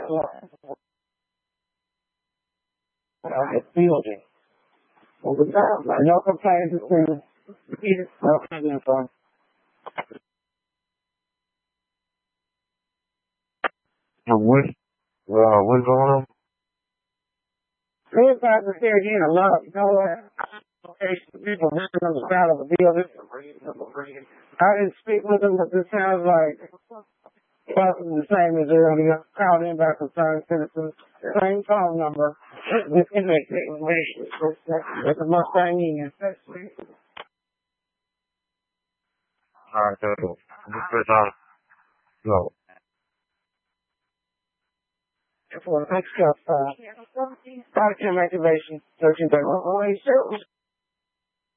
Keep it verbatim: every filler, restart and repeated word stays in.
the building. No complaints to no complaints from. What, uh, what's going on? These guys are here again a lot. You know what? People living on the side of the building. I didn't speak with them, but this sounds like probably the same as earlier. Called in by concerned citizens. Same phone number. This inmate information. It's a Mustang Union. Alright, so, just press on. Go. For the next stuff, uh, product activation, searching by